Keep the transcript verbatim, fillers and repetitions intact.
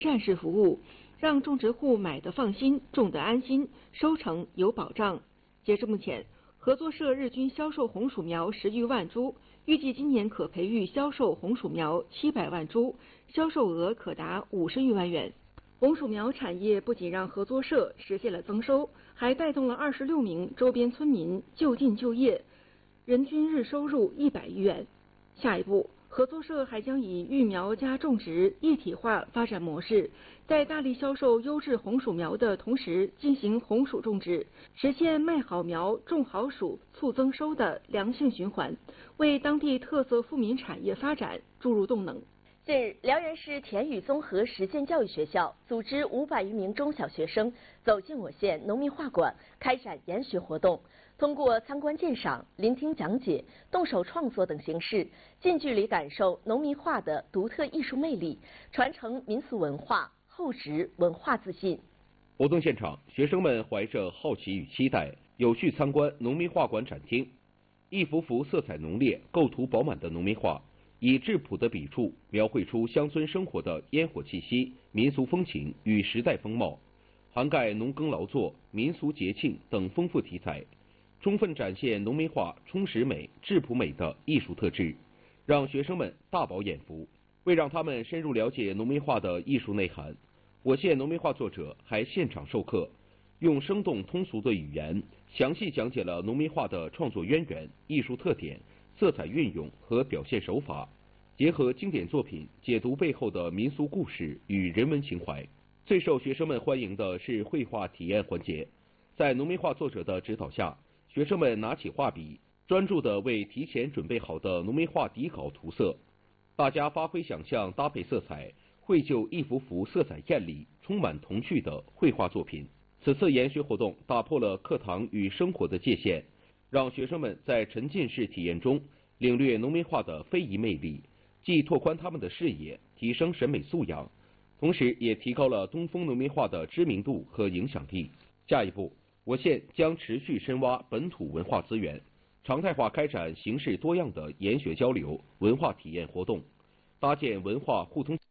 站式服务，让种植户买得放心，种得安心，收成有保障。截至目前，合作社日均销售红薯苗十余万株，预计今年可培育销售红薯苗七百万株，销售额可达五十余万元。红薯苗产业不仅让合作社实现了增收，还带动了二十六名周边村民就近就业，人均日收入一百余元。下一步，合作社还将以育苗加种植一体化发展模式，在大力销售优质红薯苗的同时，进行红薯种植，实现卖好苗、种好薯、促增收的良性循环，为当地特色富民产业发展注入动能。 近日，辽源市田语综合实践教育学校组织五百余名中小学生走进我县农民画馆，开展研学活动。通过参观鉴赏、聆听讲解、动手创作等形式，近距离感受农民画的独特艺术魅力，传承民俗文化，厚植文化自信。 活动现场，学生们怀着好奇与期待，有序参观农民画馆展厅。一幅幅色彩浓烈、构图饱满的农民画，以质朴的笔触描绘出乡村生活的烟火气息、民俗风情与时代风貌，涵盖农耕劳作、民俗节庆等丰富题材，充分展现农民画充实美、质朴美的艺术特质，让学生们大饱眼福。为让他们深入了解农民画的艺术内涵，我县农民画作者还现场授课，用生动通俗的语言详细讲解了农民画的创作渊源、艺术特点、色彩运用和表现手法，结合经典作品解读背后的民俗故事与人文情怀。最受学生们欢迎的是绘画体验环节，在农民画作者的指导下，学生们拿起画笔，专注地为提前准备好的农民画底稿涂色。大家发挥想象，搭配色彩，绘就一幅幅色彩艳丽、充满童趣的绘画作品。此次研学活动打破了课堂与生活的界限，让学生们在沉浸式体验中领略农民画的非遗魅力，既拓宽他们的视野，提升审美素养，同时也提高了东风农民画的知名度和影响力。下一步，我县将持续深挖本土文化资源，常态化开展形式多样的研学交流、文化体验活动，搭建文化互通。